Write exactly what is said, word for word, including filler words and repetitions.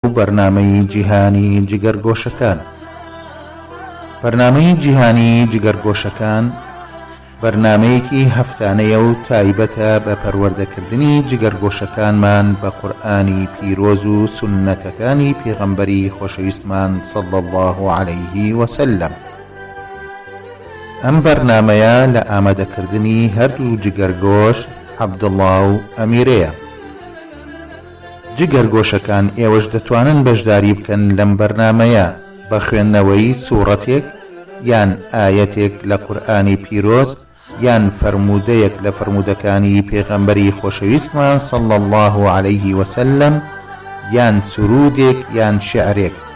بەرنامەی جیهانی جگەرگۆشەکان. بەرنامەی جیهانی جگەرگۆشەکان بەرنامەیەکی هەفتانەیە و تایبەتە بە پەروەردەکردنی جگەرگۆشەکانمان بە قورئانی پیرۆز و سوننەتەکانی پێغەمبەری خۆشەویستمان صلی الله عەلەیه وسلم. ئەم بەرنامەیە لە ئامادەکردنی هەردوو جگەرگۆش عەبدوڵڵا و ئەمیرەیە. جگەرگۆشەکان ئێوەش دەتوانن بەشداری بکەن لەم بەرنامەیە بە خوێندنەوەی سوورەتێک یان ئایەتێک لە قورئانی پیرۆز یان فەرموودەیەک لە فەرموودەکانی پێغەمبەری خۆشەویستمان صلی الله عەلەیه وسلم یان سرودێک یان شیعرێک.